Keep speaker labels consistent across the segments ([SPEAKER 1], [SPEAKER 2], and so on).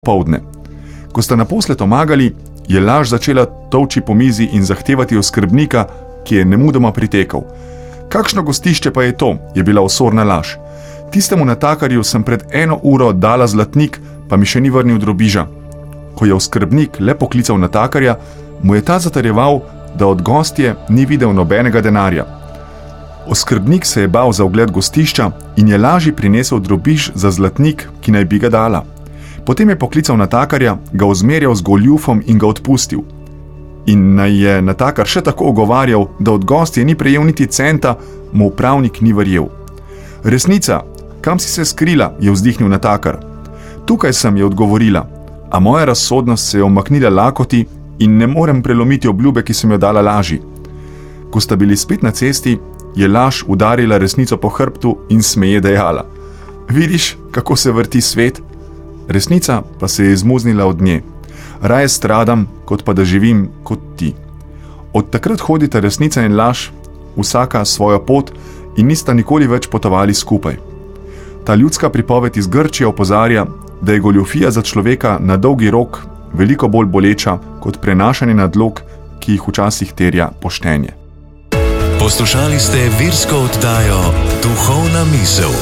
[SPEAKER 1] popoldne. Ko sta naposled omagali, je laž začela tolči po mizi in zahtevati oskrbnika, ki je nemudoma pritekal. Kakšno gostišče pa je to, je bila osorna laž. Tistemu natakarju sem pred 1 uro dala zlatnik, pa mi še ni vrnil drobiža. Ko je oskrbnik le poklical natakarja, mu je ta zatarjeval, da od gostje ni videl nobenega denarja. Oskrbnik se je bal za ogled gostišča in je laži prinesel drobiž za zlatnik, ki naj bi ga dala. Potem je poklical natakarja, ga ozmerjal z goljufom in ga odpustil. In naj je natakar še tako ogovarjal, da od gostje ni prejel niti centa, mu upravnik ni verjel. Resnica, kam si se skrila, je vzdihnil natakar. Tukaj sem, je odgovorila, a moja razsodnost se je omaknila lakoti in ne morem prelomiti obljube, ki sem jo dala laži. Ko sta bili spet na cesti, je laž udarila resnico po hrbtu in smeje dejala. Vidiš, kako se vrti svet? Resnica pa se je izmuznila od nje. Raje stradam, kot pa da živim kot ti. Od takrat hodita resnica in laž, vsaka svojo pot in nista nikoli več potovali skupaj. Ta ljudska pripoved iz Grčije opozarja, da je goljufija za človeka na dolgi rok veliko bolj boleča kot prenašanje nadlog, ki jih včasih terja poštenje.
[SPEAKER 2] Poslušali ste virsko oddajo Duhovna misel.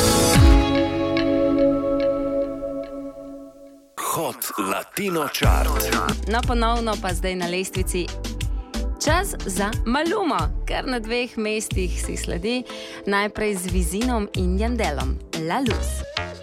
[SPEAKER 2] Hot Latino Chart.
[SPEAKER 3] No, ponovno pa zdaj na lestvici čas za Malumo, kar na 2 mestih si sledi, najprej z Vizinom in Jandelom. La Luz.